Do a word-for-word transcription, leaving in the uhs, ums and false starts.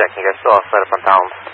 Can you guys still all set up on Talent?